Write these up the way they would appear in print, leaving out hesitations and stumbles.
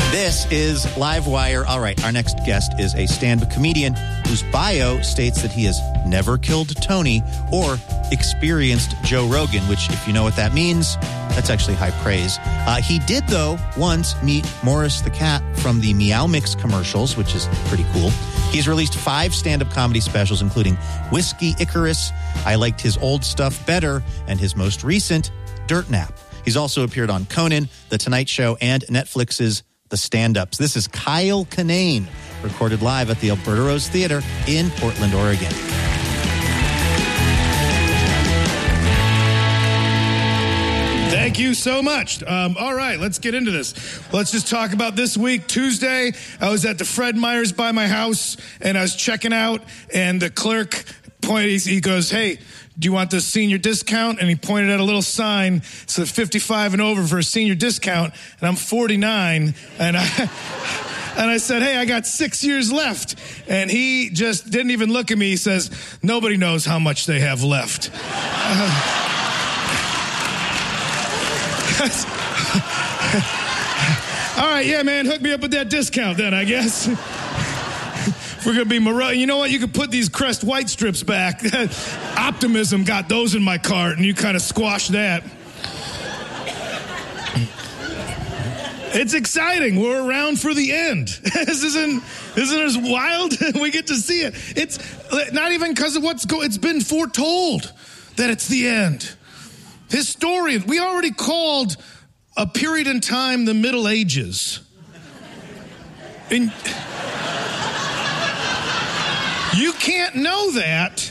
This is Livewire. All right, our next guest is a stand-up comedian whose bio states that he has never killed Tony or experienced Joe Rogan, which, if you know what that means, that's actually high praise. He did, though, once meet Morris the Cat from the Meow Mix commercials, which is pretty cool. He's released 5 stand-up comedy specials, including Whiskey Icarus, I Liked His Old Stuff Better, and his most recent, Dirt Nap. He's also appeared on Conan, The Tonight Show, and Netflix's The Stand-Ups. This is Kyle Kinane, recorded live at the Alberta Rose Theater in Portland, Oregon. Thank you so much. All right, let's get into this. Let's just talk about this week. Tuesday, I was at the Fred Meyer's by my house, and I was checking out, and the clerk pointed, he goes, "Hey, do you want the senior discount?" And he pointed at a little sign, said 55 and over for a senior discount, and I'm 49, and I said, "Hey, I got 6 years left." And he just didn't even look at me. He says, "Nobody knows how much they have left." All right, yeah, man, hook me up with that discount then, I guess. If we're going to be morose, you know what? You could put these Crest White strips back. Optimism got those in my cart, and you kind of squashed that. It's exciting. We're around for the end. Isn't this wild? We get to see it. It's not even because of it's been foretold that it's the end. Historians, we already called a period in time the Middle Ages. And you can't know that.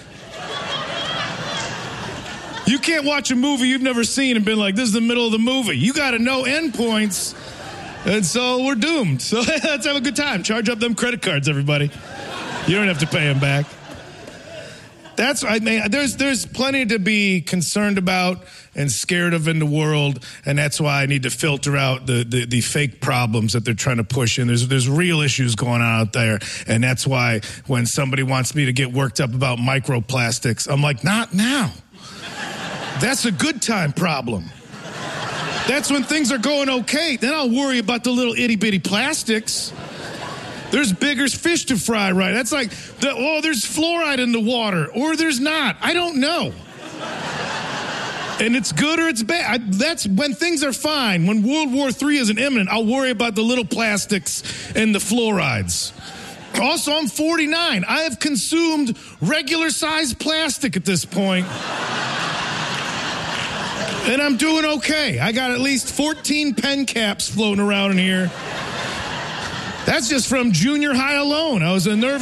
You can't watch a movie you've never seen and been like, this is the middle of the movie. You got to know endpoints. And so we're doomed. So let's have a good time. Charge up them credit cards, everybody. You don't have to pay them back. There's plenty to be concerned about and scared of in the world, and that's why I need to filter out the fake problems that they're trying to push in. There's real issues going on out there, and that's why when somebody wants me to get worked up about microplastics, I'm like, not now. That's a good time problem. That's when things are going okay. Then I'll worry about the little itty-bitty plastics. There's bigger fish to fry, right? That's like, there's fluoride in the water, or there's not. I don't know. And it's good or it's bad. That's when things are fine. When World War III isn't imminent, I'll worry about the little plastics and the fluorides. Also, I'm 49. I have consumed regular-sized plastic at this point. And I'm doing okay. I got at least 14 pen caps floating around in here. That's just from junior high alone. I was a nervous